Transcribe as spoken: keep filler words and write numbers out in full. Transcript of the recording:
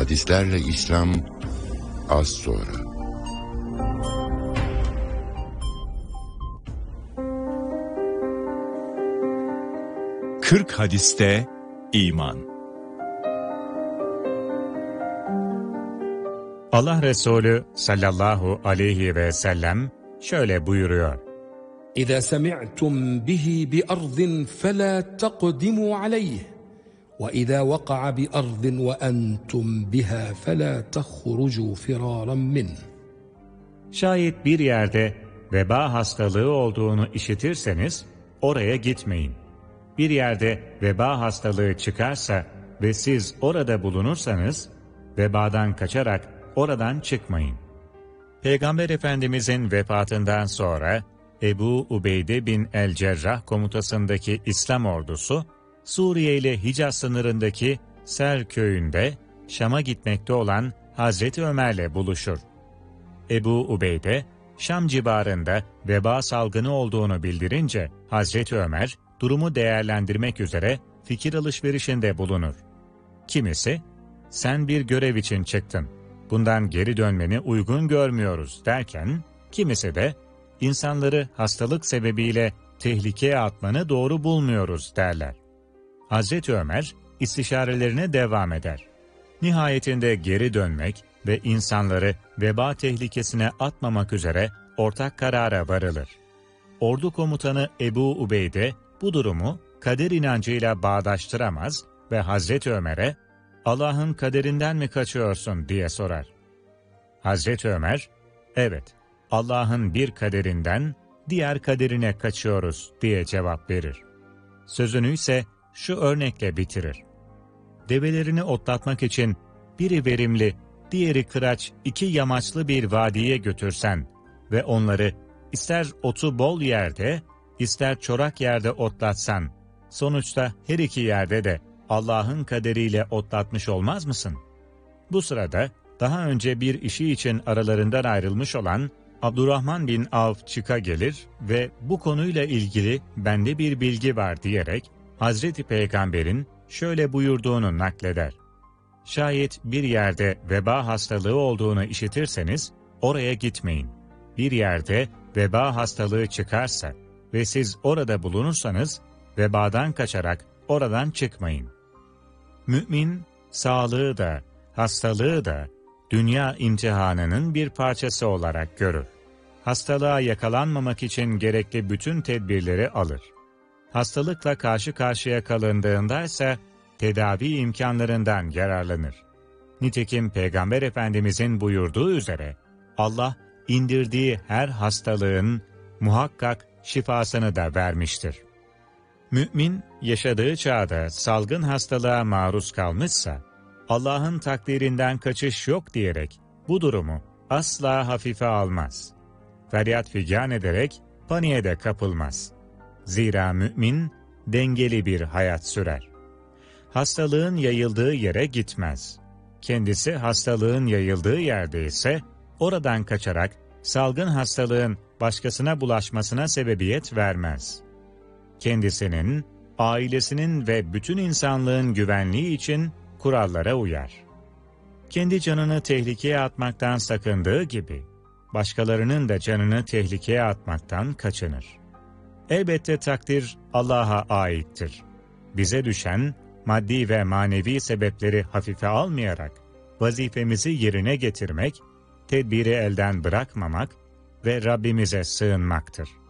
Hadislerle İslam az sonra. Kırk hadiste iman. Allah Resulü sallallahu aleyhi ve sellem şöyle buyuruyor: İzâ semi'tum bihi bi ardin felâ taqdimû aleyh ve izâ vaka'a bi ardin ve entum biha felâ tehrucu firâran min. Şayet bir yerde veba hastalığı olduğunu işitirseniz oraya gitmeyin. Bir yerde veba hastalığı çıkarsa ve siz orada bulunursanız vebadan kaçarak oradan çıkmayın. Peygamber Efendimizin vefatından sonra Ebu Ubeyde bin el-Cerrah komutasındaki İslam ordusu Suriye ile Hicaz sınırındaki Ser köyünde Şam'a gitmekte olan Hazreti Ömer'le buluşur. Ebu Ubeyde Şam civarında veba salgını olduğunu bildirince Hazreti Ömer durumu değerlendirmek üzere fikir alışverişinde bulunur. Kimisi, sen bir görev için çıktın, bundan geri dönmeni uygun görmüyoruz derken, kimisi de insanları hastalık sebebiyle tehlikeye atmanı doğru bulmuyoruz derler. Hazreti Ömer istişarelerine devam eder. Nihayetinde geri dönmek ve insanları veba tehlikesine atmamak üzere ortak karara varılır. Ordu komutanı Ebu Ubeyde bu durumu kader inancıyla bağdaştıramaz ve Hazreti Ömer'e Allah'ın kaderinden mi kaçıyorsun diye sorar. Hazreti Ömer, evet Allah'ın bir kaderinden diğer kaderine kaçıyoruz diye cevap verir. Sözünü ise şu örnekle bitirir. Develerini otlatmak için biri verimli, diğeri kıraç iki yamaçlı bir vadiye götürsen ve onları ister otu bol yerde, ister çorak yerde otlatsan, sonuçta her iki yerde de Allah'ın kaderiyle otlatmış olmaz mısın? Bu sırada daha önce bir işi için aralarından ayrılmış olan Abdurrahman bin Avf çıka gelir ve bu konuyla ilgili bende bir bilgi var diyerek Hazreti Peygamber'in şöyle buyurduğunu nakleder. Şayet bir yerde veba hastalığı olduğunu işitirseniz oraya gitmeyin. Bir yerde veba hastalığı çıkarsa ve siz orada bulunursanız vebadan kaçarak oradan çıkmayın. Mümin, sağlığı da, hastalığı da dünya imtihanının bir parçası olarak görür. Hastalığa yakalanmamak için gerekli bütün tedbirleri alır. Hastalıkla karşı karşıya kalındığında ise tedavi imkanlarından yararlanır. Nitekim Peygamber Efendimizin buyurduğu üzere Allah indirdiği her hastalığın muhakkak şifasını da vermiştir. Mümin yaşadığı çağda salgın hastalığa maruz kalmışsa Allah'ın takdirinden kaçış yok diyerek bu durumu asla hafife almaz. Feryat figan ederek paniğe de kapılmaz. Zira mümin dengeli bir hayat sürer. Hastalığın yayıldığı yere gitmez. Kendisi hastalığın yayıldığı yerde ise oradan kaçarak salgın hastalığın başkasına bulaşmasına sebebiyet vermez. Kendisinin, ailesinin ve bütün insanlığın güvenliği için kurallara uyar. Kendi canını tehlikeye atmaktan sakındığı gibi, başkalarının da canını tehlikeye atmaktan kaçınır. Elbette takdir Allah'a aittir. Bize düşen, maddi ve manevi sebepleri hafife almayarak, vazifemizi yerine getirmek, tedbiri elden bırakmamak ve Rabbimize sığınmaktır.